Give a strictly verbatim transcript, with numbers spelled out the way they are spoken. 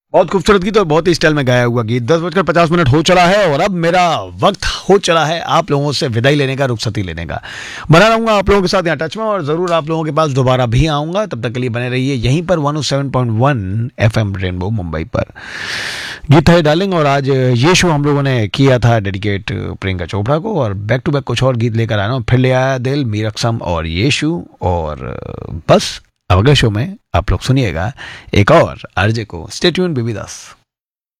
बहुत खूबसूरत गीत और बहुत ही स्टाइल में गाया हुआ गीत। दस बजकर पचास मिनट हो चला है और अब मेरा वक्त हो चला है आप लोगों से विदाई लेने का, रुखसती लेने का। बना रहूंगा आप लोगों के साथ यहाँ टच में और ज़रूर आप लोगों के पास दोबारा भी आऊँगा। तब तक के लिए बने रहिए यहीं पर one O seven point one F M rainbow Mumbai पर। गीत है डार्लिंग और आज ये शो हम लोगों ने किया था डेडिकेट प्रियंका चोपड़ा को और बैक टू बैक कुछ और गीत लेकर आना फिर ले आया दिल मीर अक्सम और यीशु। और बस अब अगले शो में आप लोग सुनिएगा एक और आरजे को। स्टे ट्यून बेबी दास।